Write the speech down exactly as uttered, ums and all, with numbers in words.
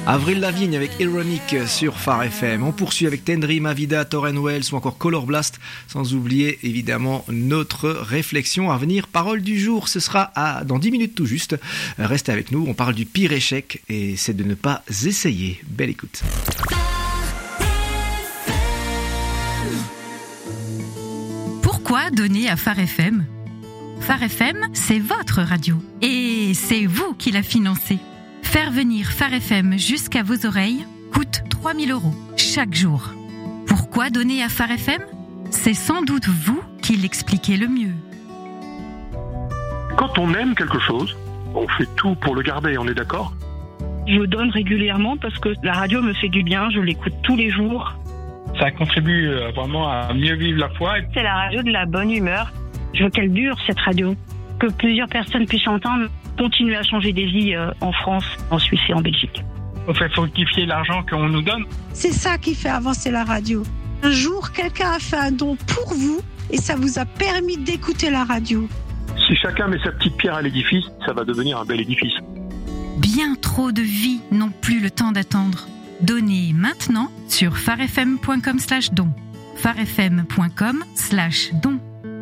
Avril Lavigne avec Ironic sur Phare F M. On poursuit avec Tendry, Mavida, Torren Wells ou encore Color Blast, sans oublier évidemment notre réflexion à venir. Parole du jour, ce sera à, dans dix minutes tout juste. Restez avec nous, on parle du pire échec et c'est de ne pas essayer. Belle écoute. Pourquoi donner à Phare F M ? Phare F M, c'est votre radio et c'est vous qui la financez. Faire venir Phare F M jusqu'à vos oreilles coûte trois mille euros chaque jour. Pourquoi donner à Phare F M ? C'est sans doute vous qui l'expliquez le mieux. Quand on aime quelque chose, on fait tout pour le garder, on est d'accord ? Je donne régulièrement parce que la radio me fait du bien, je l'écoute tous les jours. Ça contribue vraiment à mieux vivre la foi. C'est la radio de la bonne humeur. Je veux qu'elle dure, cette radio. Que plusieurs personnes puissent entendre, continuer à changer des vies en France, en Suisse et en Belgique. On fait fructifier l'argent qu'on nous donne. C'est ça qui fait avancer la radio. Un jour, quelqu'un a fait un don pour vous et ça vous a permis d'écouter la radio. Si chacun met sa petite pierre à l'édifice, ça va devenir un bel édifice. Bien trop de vies n'ont plus le temps d'attendre. Donnez maintenant sur pharefm point com slash don. pharefm point com slash don.